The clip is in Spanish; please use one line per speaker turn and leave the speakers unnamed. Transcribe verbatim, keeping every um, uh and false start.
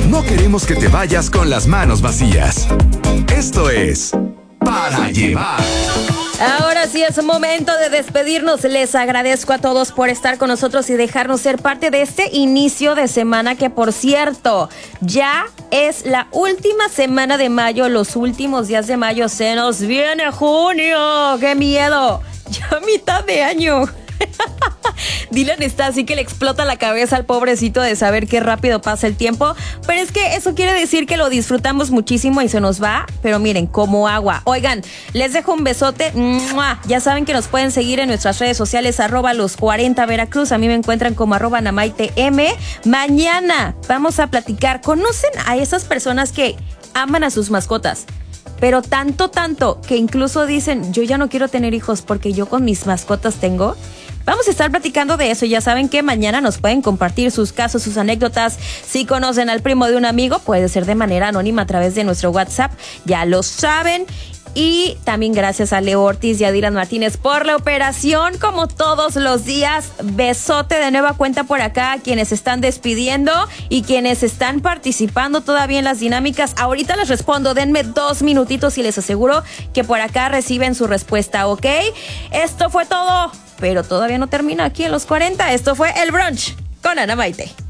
no queremos que te vayas con las manos vacías. Esto es Para Llevar.
Ahora sí es momento de despedirnos. Les agradezco a todos por estar con nosotros y dejarnos ser parte de este inicio de semana que, por cierto, ya es la última semana de mayo, los últimos días de mayo. Se nos viene junio. ¡Qué miedo! Ya mitad de año. Dylan está así que le explota la cabeza al pobrecito de saber qué rápido pasa el tiempo, pero es que eso quiere decir que lo disfrutamos muchísimo y se nos va, pero miren, como agua. Oigan, les dejo un besote. ¡Mua! Ya saben que nos pueden seguir en nuestras redes sociales, arroba los cuarenta Veracruz. A mí me encuentran como arroba Namaite M. Mañana vamos a platicar. ¿Conocen a esas personas que aman a sus mascotas? Pero tanto, tanto, que incluso dicen, yo ya no quiero tener hijos porque yo con mis mascotas tengo. Vamos a estar platicando de eso. Ya saben que mañana nos pueden compartir sus casos, sus anécdotas. Si conocen al primo de un amigo, puede ser de manera anónima a través de nuestro WhatsApp. Ya lo saben. Y también gracias a Leo Ortiz y a Dylan Martínez por la operación, como todos los días. Besote de nueva cuenta por acá a quienes están despidiendo y quienes están participando todavía en las dinámicas. Ahorita les respondo, denme dos minutitos y les aseguro que por acá reciben su respuesta, ¿ok? Esto fue todo, pero todavía no termina aquí en los cuarenta. Esto fue El Brunch con Ana Maite.